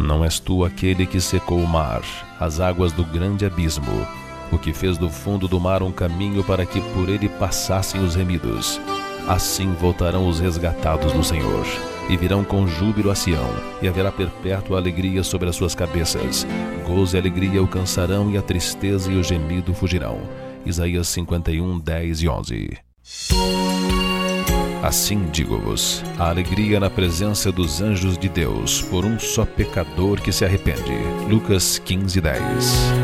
Não és tu aquele que secou o mar, as águas do grande abismo, o que fez do fundo do mar um caminho para que por ele passassem os remidos. Assim voltarão os resgatados do Senhor, e virão com júbilo a Sião, e haverá perpétua alegria sobre as suas cabeças. Gozo e alegria alcançarão, e a tristeza e o gemido fugirão. Isaías 51, 10 e 11. Assim digo-vos, a alegria na presença dos anjos de Deus, por um só pecador que se arrepende. Lucas 15, 10.